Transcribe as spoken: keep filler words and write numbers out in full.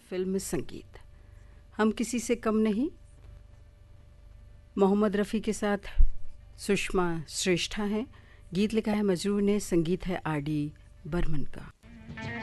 Film संगीत। हम किसी से कम नहीं, मोहम्मद रफ़ी के साथ सुषमा श्रेष्ठा हैं। गीत लिखा है मजरूर ने, संगीत है आर डी बर्मन का।